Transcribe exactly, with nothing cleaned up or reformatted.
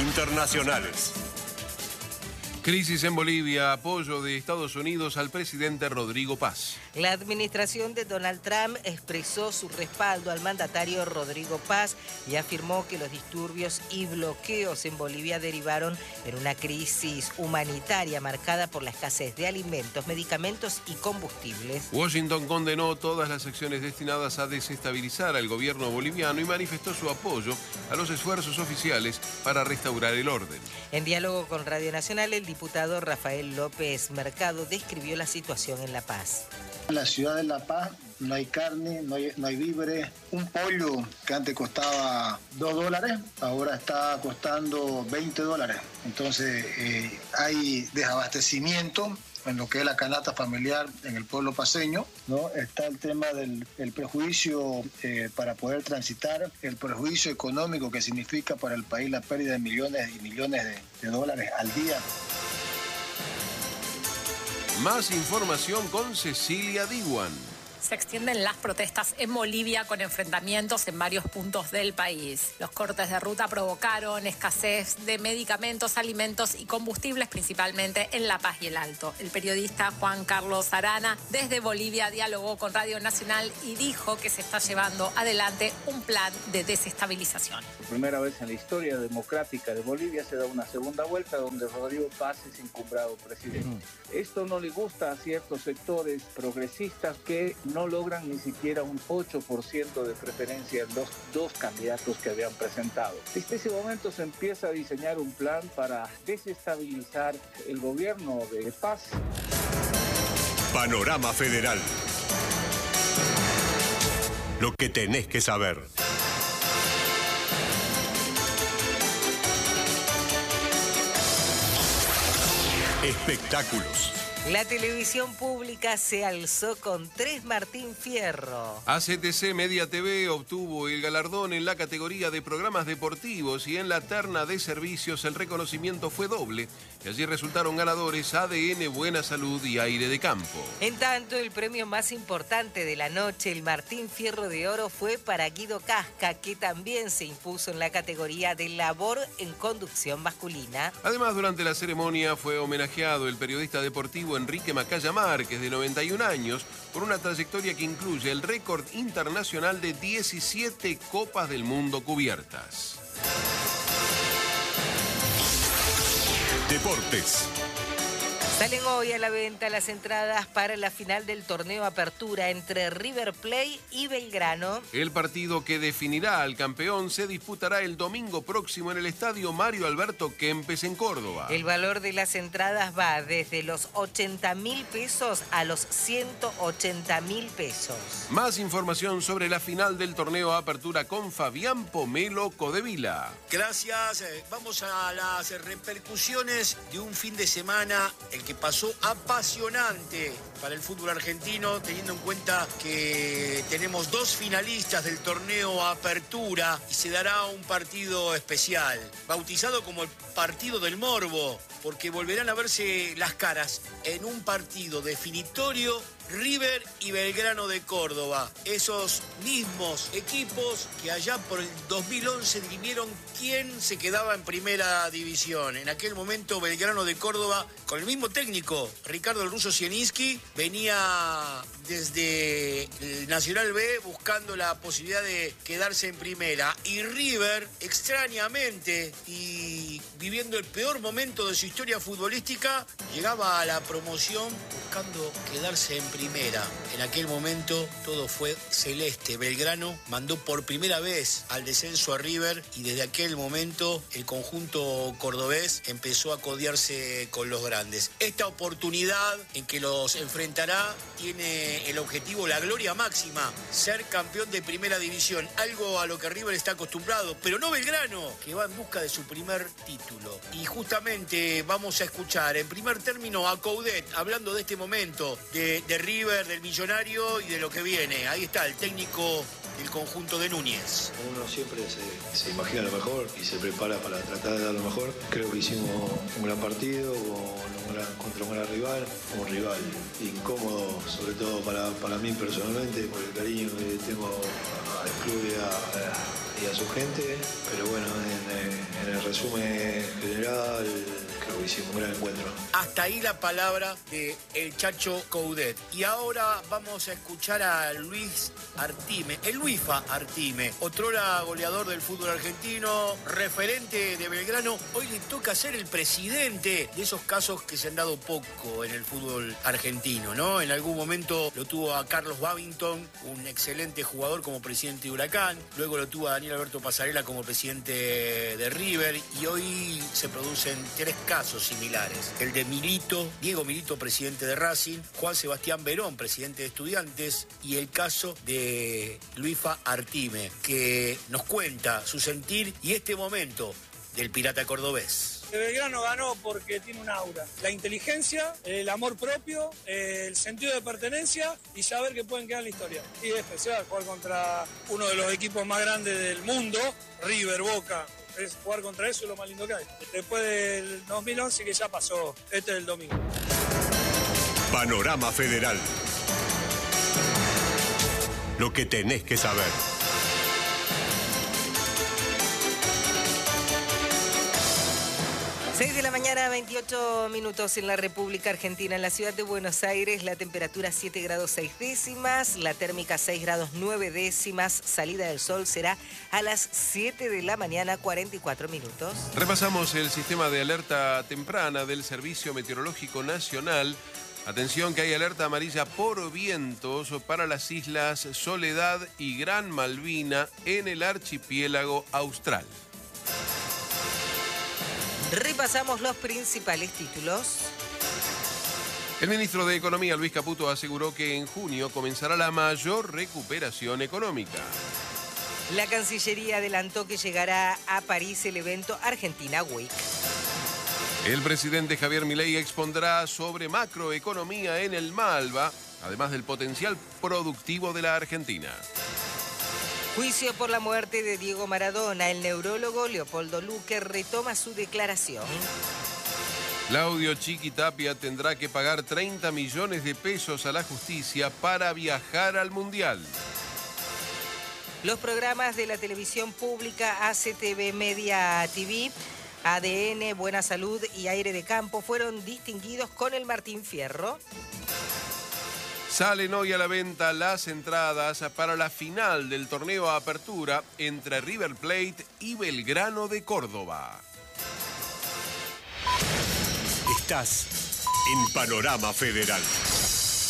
Internacionales. Crisis en Bolivia, apoyo de Estados Unidos al presidente Rodrigo Paz. La administración de Donald Trump expresó su respaldo al mandatario Rodrigo Paz y afirmó que los disturbios y bloqueos en Bolivia derivaron en una crisis humanitaria marcada por la escasez de alimentos, medicamentos y combustibles. Washington condenó todas las acciones destinadas a desestabilizar al gobierno boliviano y manifestó su apoyo a los esfuerzos oficiales para restaurar el orden. En diálogo con Radio Nacional, el diputado Rafael López Mercado describió la situación en La Paz. En la ciudad de La Paz no hay carne, no hay, no hay víveres. Un pollo que antes costaba dos dólares, ahora está costando veinte dólares. Entonces eh, hay desabastecimiento en lo que es la canasta familiar en el pueblo paceño, ¿no? Está el tema del el prejuicio eh, para poder transitar, el prejuicio económico que significa para el país la pérdida de millones y millones de, de dólares al día. Más información con Cecilia Diwan. Se extienden las protestas en Bolivia con enfrentamientos en varios puntos del país. Los cortes de ruta provocaron escasez de medicamentos, alimentos y combustibles, principalmente en La Paz y el Alto. El periodista Juan Carlos Arana desde Bolivia dialogó con Radio Nacional y dijo que se está llevando adelante un plan de desestabilización. Por primera vez en la historia democrática de Bolivia se da una segunda vuelta donde Rodrigo Paz es encumbrado presidente. Mm. Esto no le gusta a ciertos sectores progresistas que no logran ni siquiera un ocho por ciento de preferencia en los dos candidatos que habían presentado. Desde ese momento se empieza a diseñar un plan para desestabilizar el gobierno de Paz. Panorama Federal. Lo que tenés que saber. Espectáculos. La televisión pública se alzó con tres Martín Fierro. A C T C Media T V obtuvo el galardón en la categoría de programas deportivos y en la terna de servicios el reconocimiento fue doble. Y allí resultaron ganadores A D N, Buena Salud y Aire de Campo. En tanto, el premio más importante de la noche, el Martín Fierro de Oro, fue para Guido Casca, que también se impuso en la categoría de labor en conducción masculina. Además, durante la ceremonia fue homenajeado el periodista deportivo Enrique Macaya Márquez, de noventa y un años, por una trayectoria que incluye el récord internacional de diecisiete Copas del Mundo cubiertas. Deportes. Salen hoy a la venta las entradas para la final del torneo Apertura entre River Plate y Belgrano. El partido que definirá al campeón se disputará el domingo próximo en el estadio Mario Alberto Kempes en Córdoba. El valor de las entradas va desde los ochenta mil pesos a los ciento ochenta mil pesos. Más información sobre la final del torneo Apertura con Fabián Pomelo Codevila. Gracias. Vamos a las repercusiones de un fin de semana, el que pasó apasionante para el fútbol argentino, teniendo en cuenta que tenemos dos finalistas del torneo Apertura y se dará un partido especial, bautizado como el partido del morbo, porque volverán a verse las caras en un partido definitorio River y Belgrano de Córdoba. Esos mismos equipos que allá por el dos mil once dirimieron quién se quedaba en primera división. En aquel momento Belgrano de Córdoba, con el mismo técnico, Ricardo el Ruso Zielinski, venía desde el Nacional B buscando la posibilidad de quedarse en primera. Y River, extrañamente y viviendo el peor momento de su historia futbolística, llegaba a la promoción buscando quedarse en primera. En aquel momento todo fue celeste. Belgrano mandó por primera vez al descenso a River y desde aquel momento el conjunto cordobés empezó a codearse con los grandes. Esta oportunidad en que los enfrentará tiene el objetivo, la gloria máxima, ser campeón de primera división, algo a lo que River está acostumbrado, pero no Belgrano, que va en busca de su primer título. Y justamente vamos a escuchar en primer término a Coudet hablando de este momento de, de River, del Millonario y de lo que viene. Ahí está el técnico del conjunto de Núñez. Uno siempre se, se imagina lo mejor y se prepara para tratar de dar lo mejor. Creo que hicimos un gran partido un gran, contra un gran rival, un rival incómodo, sobre todo para, para mí personalmente, por el cariño que tengo al club y a, a, y a su gente, pero bueno, en, en el resumen general, creo que hicimos un gran encuentro. Hasta ahí la palabra de el Chacho Coudet. Y ahora vamos a escuchar a Luis Artime, el Luifa Artime, otrora goleador del fútbol argentino, referente de Belgrano. Hoy le toca ser el presidente de esos casos que se han dado poco en el fútbol argentino, ¿no? En algún momento lo tuvo a Carlos Babington, un excelente jugador, como presidente de Huracán. Luego lo tuvo a Daniel Alberto Pasarela como presidente de River. Y hoy se producen tres casos similares. El de Milito, Diego Milito, presidente de Racing, Juan Sebastián Verón, presidente de Estudiantes, y el caso de Luifa Artime, que nos cuenta su sentir y este momento del Pirata Cordobés. Belgrano ganó porque tiene un aura, la inteligencia, el amor propio, el sentido de pertenencia y saber que pueden quedar en la historia. Y es especial jugar contra uno de los equipos más grandes del mundo, River, Boca. Es jugar contra eso es lo más lindo que hay. Después del dos mil once, que ya pasó, este es el domingo. Panorama Federal. Lo que tenés que saber. seis de la mañana, veintiocho minutos en la República Argentina. En la ciudad de Buenos Aires, la temperatura siete grados seis décimas, la térmica seis grados nueve décimas, salida del sol será a las siete de la mañana, cuarenta y cuatro minutos. Repasamos el sistema de alerta temprana del Servicio Meteorológico Nacional. Atención que hay alerta amarilla por vientos para las islas Soledad y Gran Malvina en el archipiélago austral. Repasamos los principales títulos. El ministro de Economía, Luis Caputo, aseguró que en junio comenzará la mayor recuperación económica. La Cancillería adelantó que llegará a París el evento Argentina Week. El presidente Javier Milei expondrá sobre macroeconomía en el Malva, además del potencial productivo de la Argentina. Juicio por la muerte de Diego Maradona. El neurólogo Leopoldo Luque retoma su declaración. Claudio Chiqui Tapia tendrá que pagar treinta millones de pesos a la justicia para viajar al Mundial. Los programas de la televisión pública A C T V Media T V, A D N, Buena Salud y Aire de Campo fueron distinguidos con el Martín Fierro. Salen hoy a la venta las entradas para la final del torneo Apertura entre River Plate y Belgrano de Córdoba. Estás en Panorama Federal.